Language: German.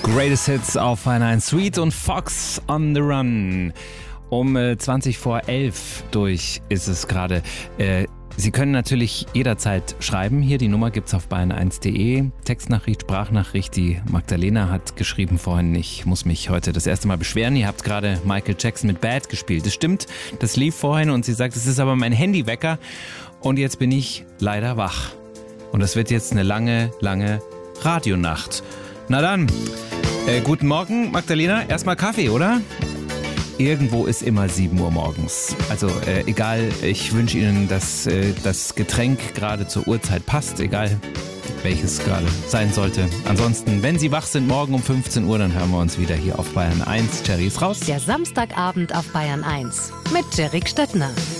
Greatest Hits auf Bayern 1. Sweet und Fox on the Run. Um 20 vor 11 durch ist es gerade. Sie können natürlich jederzeit schreiben. Hier die Nummer gibt's auf bayern1.de. Textnachricht, Sprachnachricht. Die Magdalena hat geschrieben vorhin, ich muss mich heute das erste Mal beschweren. Ihr habt gerade Michael Jackson mit Bad gespielt. Das stimmt, das lief vorhin und sie sagt, es ist aber mein Handywecker und jetzt bin ich leider wach. Und das wird jetzt eine lange, lange Radionacht. Na dann, guten Morgen Magdalena. Erstmal Kaffee, oder? Irgendwo ist immer 7 Uhr morgens. Also egal, ich wünsche Ihnen, dass das Getränk gerade zur Uhrzeit passt, egal welches gerade sein sollte. Ansonsten, wenn Sie wach sind morgen um 15 Uhr, dann hören wir uns wieder hier auf Bayern 1. Jerry ist raus. Der Samstagabend auf Bayern 1 mit Jerry Stöttner.